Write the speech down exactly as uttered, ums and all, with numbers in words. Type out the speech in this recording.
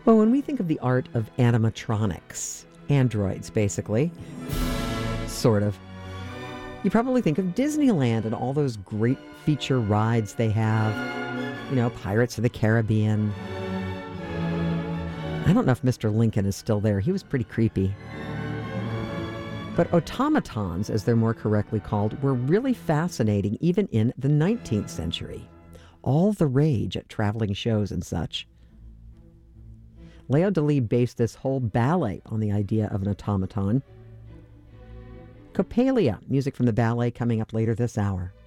Well, when we think of the art of animatronics, androids basically, sort of, you probably think of Disneyland and all those great feature rides they have. You know, Pirates of the Caribbean. I don't know if Mister Lincoln is still there. He was pretty creepy. But automatons, as they're more correctly called, were really fascinating even in the nineteenth century. All the rage at traveling shows and such. Leo Delibes based this whole ballet on the idea of an automaton. Coppelia, music from the ballet coming up later this hour.